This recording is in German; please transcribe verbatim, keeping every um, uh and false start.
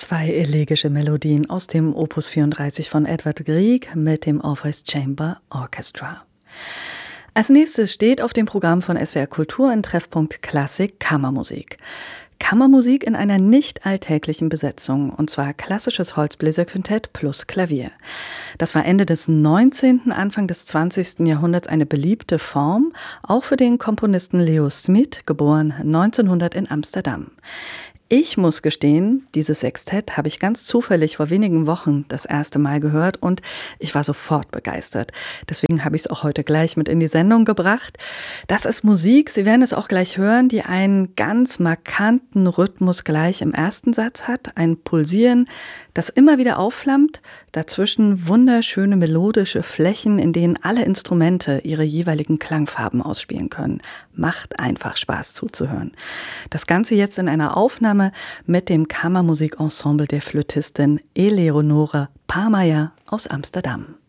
Zwei elegische Melodien aus dem Opus vierunddreißig von Edvard Grieg mit dem Orpheus Chamber Orchestra. Als nächstes steht auf dem Programm von S W R Kultur in Treffpunkt Klassik Kammermusik. Kammermusik in einer nicht alltäglichen Besetzung, und zwar klassisches Holzbläserquintett plus Klavier. Das war Ende des neunzehnten., Anfang des zwanzigsten Jahrhunderts eine beliebte Form, auch für den Komponisten Leo Smit, geboren neunzehnhundert in Amsterdam. Ich muss gestehen, dieses Sextett habe ich ganz zufällig vor wenigen Wochen das erste Mal gehört und ich war sofort begeistert. Deswegen habe ich es auch heute gleich mit in die Sendung gebracht. Das ist Musik, Sie werden es auch gleich hören, die einen ganz markanten Rhythmus gleich im ersten Satz hat, ein Pulsieren, das immer wieder aufflammt, dazwischen wunderschöne melodische Flächen, in denen alle Instrumente ihre jeweiligen Klangfarben ausspielen können. Macht einfach Spaß zuzuhören. Das Ganze jetzt in einer Aufnahme mit dem Kammermusikensemble der Flötistin Eleonore Paarmeyer aus Amsterdam.